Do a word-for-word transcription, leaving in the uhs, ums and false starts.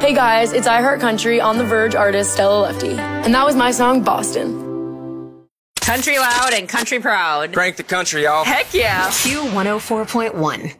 Hey guys, it's I Heart Country on The Verge artist Stella Lefty. And that was my song, Boston. Country loud and country proud. Crank the country, y'all. Heck yeah. Q one oh four point one.